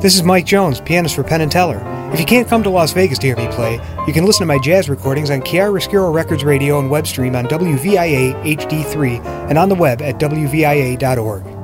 This is Mike Jones, pianist for Penn and Teller. If you can't come to Las Vegas to hear me play, you can listen to my jazz recordings on Chiaroscuro Records Radio and web stream on WVIA HD3 and on the web at WVIA.org.